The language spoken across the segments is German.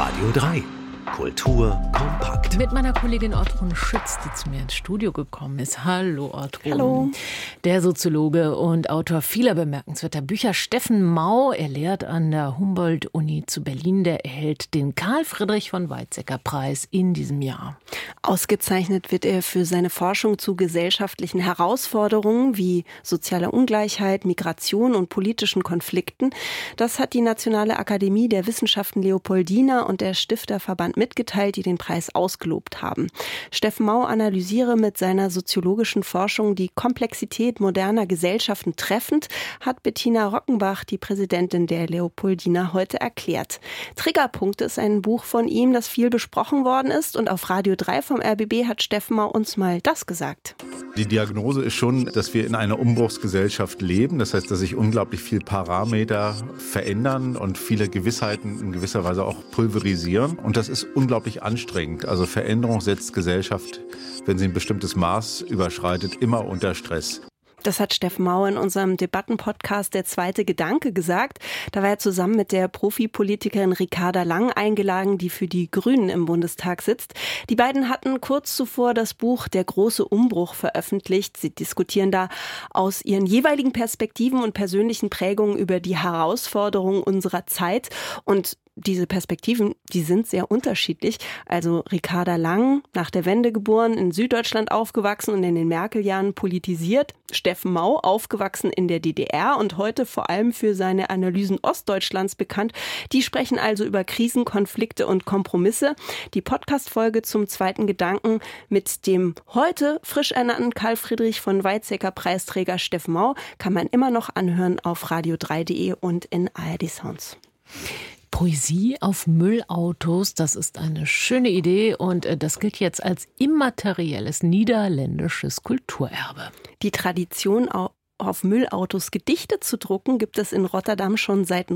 Radio 3. Kultur kompakt. Mit meiner Kollegin Ortrun Schütz, die zu mir ins Studio gekommen ist. Hallo Ortrun. Hallo. Der Soziologe und Autor vieler bemerkenswerter Bücher, Steffen Mau, er lehrt an der Humboldt-Uni zu Berlin. Der erhält den Karl-Friedrich-von-Weizsäcker-Preis in diesem Jahr. Ausgezeichnet wird er für seine Forschung zu gesellschaftlichen Herausforderungen wie sozialer Ungleichheit, Migration und politischen Konflikten. Das hat die Nationale Akademie der Wissenschaften Leopoldina und der Stifterverband mitgeteilt, die den Preis ausgelobt haben. Steffen Mau analysiere mit seiner soziologischen Forschung die Komplexität moderner Gesellschaften treffend, hat Bettina Rockenbach, die Präsidentin der Leopoldina, heute erklärt. Triggerpunkte ist ein Buch von ihm, das viel besprochen worden ist, und auf Radio 3 vom RBB hat Steffen Mau uns mal das gesagt. Die Diagnose ist schon, dass wir in einer Umbruchsgesellschaft leben. Das heißt, dass sich unglaublich viele Parameter verändern und viele Gewissheiten in gewisser Weise auch pulverisieren. Und das ist unglaublich anstrengend. Also Veränderung setzt Gesellschaft, wenn sie ein bestimmtes Maß überschreitet, immer unter Stress. Das hat Steffen Mau in unserem Debattenpodcast Der zweite Gedanke gesagt. Da war er zusammen mit der Profipolitikerin Ricarda Lang eingeladen, die für die Grünen im Bundestag sitzt. Die beiden hatten kurz zuvor das Buch Der große Umbruch veröffentlicht. Sie diskutieren da aus ihren jeweiligen Perspektiven und persönlichen Prägungen über die Herausforderungen unserer Zeit. Und diese Perspektiven, die sind sehr unterschiedlich. Also Ricarda Lang, nach der Wende geboren, in Süddeutschland aufgewachsen und in den Merkel-Jahren politisiert. Steffen Mau, aufgewachsen in der DDR und heute vor allem für seine Analysen Ostdeutschlands bekannt. Die sprechen also über Krisen, Konflikte und Kompromisse. Die Podcast-Folge zum zweiten Gedanken mit dem heute frisch ernannten Karl-Friedrich-von-Weizsäcker-Preisträger Steffen Mau kann man immer noch anhören auf radio3.de und in ARD Sounds. Poesie auf Müllautos, das ist eine schöne Idee und das gilt jetzt als immaterielles niederländisches Kulturerbe. Die Tradition auf Müllautos Gedichte zu drucken, gibt es in Rotterdam schon seit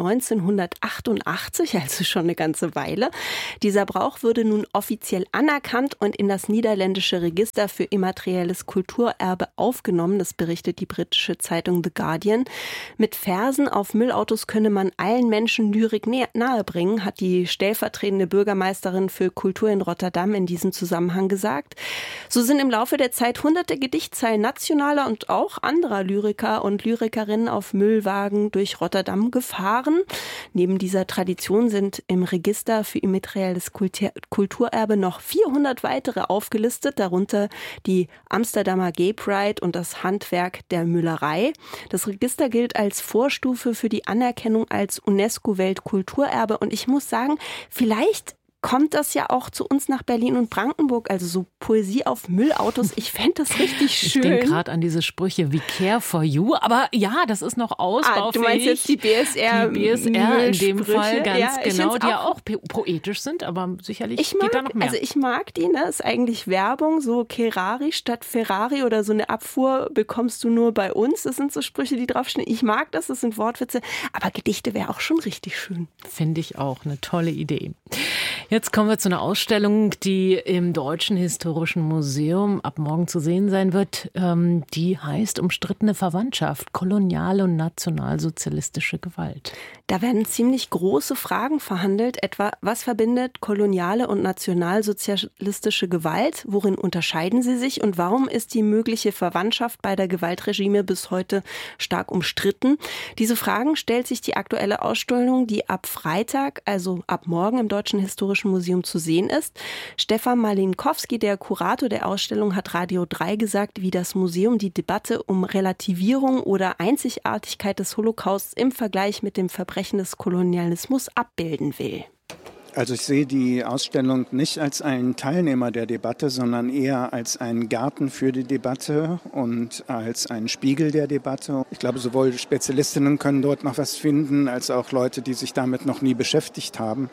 1988, also schon eine ganze Weile. Dieser Brauch würde nun offiziell anerkannt und in das niederländische Register für immaterielles Kulturerbe aufgenommen. Das berichtet die britische Zeitung The Guardian. Mit Versen auf Müllautos könne man allen Menschen Lyrik nahebringen, hat die stellvertretende Bürgermeisterin für Kultur in Rotterdam in diesem Zusammenhang gesagt. So sind im Laufe der Zeit hunderte Gedichtzeilen nationaler und auch anderer Lyriker und Lyrikerinnen auf Müllwagen durch Rotterdam gefahren. Neben dieser Tradition sind im Register für immaterielles Kulturerbe noch 400 weitere aufgelistet, darunter die Amsterdamer Gay Pride und das Handwerk der Müllerei. Das Register gilt als Vorstufe für die Anerkennung als UNESCO-Weltkulturerbe und ich muss sagen, vielleicht kommt das ja auch zu uns nach Berlin und Brandenburg, also so Poesie auf Müllautos. Ich fände das richtig schön. Ich denke gerade an diese Sprüche wie Care for You, aber ja, ja, das ist noch ausbaufähig. Du meinst jetzt die BSR? Die BSR in dem Fall, ganz ja, genau, die ja auch poetisch sind, aber sicherlich geht da noch mehr. Also ich mag die, ne? Ist eigentlich Werbung, so Kerari statt Ferrari oder so eine Abfuhr bekommst du nur bei uns. Das sind so Sprüche, die draufstehen. Ich mag das sind Wortwitze, aber Gedichte wäre auch schon richtig schön. Finde ich auch, eine tolle Idee. Jetzt kommen wir zu einer Ausstellung, die im Deutschen Historischen Museum ab morgen zu sehen sein wird. Die heißt Umstrittene Verwandtschaft, koloniale und nationalsozialistische Gewalt. Da werden ziemlich große Fragen verhandelt, etwa was verbindet koloniale und nationalsozialistische Gewalt, worin unterscheiden sie sich und warum ist die mögliche Verwandtschaft beider Gewaltregime bis heute stark umstritten? Diese Fragen stellt sich die aktuelle Ausstellung, die ab Freitag, also ab morgen im Deutschen Historischen Museum zu sehen ist. Stefan Malinkowski, der Kurator der Ausstellung, hat Radio 3 gesagt, wie das Museum die Debatte um Relativierung oder Einzigartigkeit des Holocausts im Vergleich mit dem Verbrechen des Kolonialismus abbilden will. Also ich sehe die Ausstellung nicht als einen Teilnehmer der Debatte, sondern eher als einen Garten für die Debatte und als einen Spiegel der Debatte. Ich glaube, sowohl Spezialistinnen können dort noch was finden, als auch Leute, die sich damit noch nie beschäftigt haben.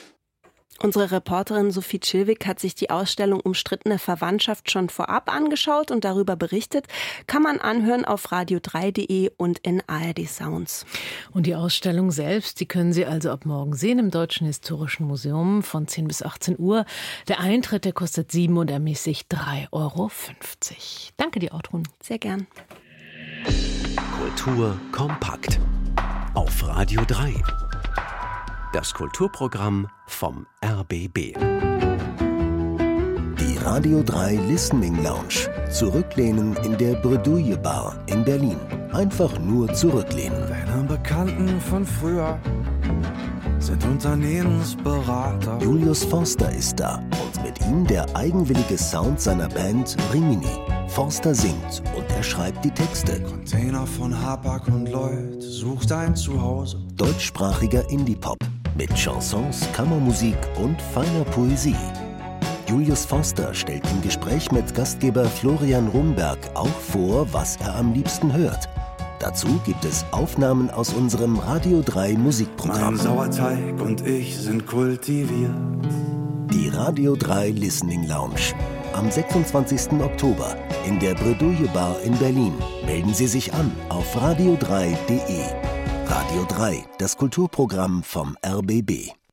Unsere Reporterin Sophie Chilwig hat sich die Ausstellung Umstrittene Verwandtschaft schon vorab angeschaut und darüber berichtet. Kann man anhören auf radio3.de und in ARD Sounds. Und die Ausstellung selbst, die können Sie also ab morgen sehen im Deutschen Historischen Museum von 10 bis 18 Uhr. Der Eintritt, der kostet 7 und ermäßigt 3,50 Euro. Danke dir, Ortrun. Sehr gern. Kultur kompakt auf Radio 3. das Kulturprogramm vom RBB. Die Radio 3 Listening Lounge. Zurücklehnen in der Bredouille Bar in Berlin. Einfach nur zurücklehnen. Deine Bekannten von früher sind Unternehmensberater. Julius Forster ist da und mit ihm der eigenwillige Sound seiner Band Rimini. Forster singt und er schreibt die Texte. Container von Hapag und Lloyd, sucht ein Zuhause. Deutschsprachiger Indie-Pop mit Chansons, Kammermusik und feiner Poesie. Julius Forster stellt im Gespräch mit Gastgeber Florian Rumberg auch vor, was er am liebsten hört. Dazu gibt es Aufnahmen aus unserem Radio 3 Musikprogramm. Mein Sauerteig und ich sind kultiviert. Die Radio 3 Listening Lounge. Am 26. Oktober in der Bredouille Bar in Berlin. Melden Sie sich an auf radio3.de. Radio 3, das Kulturprogramm vom RBB.